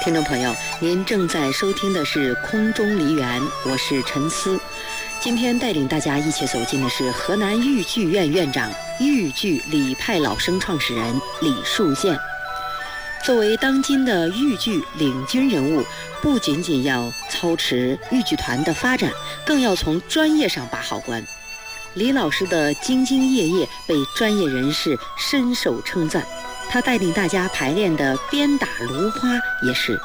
听众朋友，您正在收听的是空中梨园，我是陈思。今天带领大家一起走进的是河南豫剧院院长、豫剧李派老生创始人李树建。作为当今的豫剧领军人物，不仅仅要操持豫剧团的发展，更要从专业上把好关。李老师的兢兢业业被专业人士深受称赞，他带领大家排练的鞭打芦花也是